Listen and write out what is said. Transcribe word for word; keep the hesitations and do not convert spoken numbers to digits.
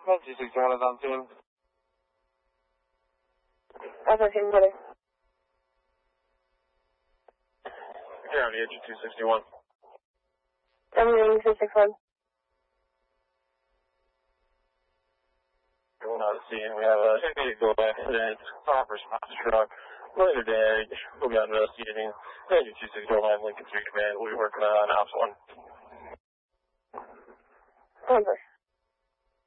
two sixty-one is on scene. That's on scene, brother. Here on the edge of two sixty-one. I'm reading two sixty-one. Going out to scene, we have a vehicle accident, Hoppers monster truck, minor damage, we'll be investigating. Edge of two sixty-one, Lincoln Street Command, we'll be working on Ops one. Over.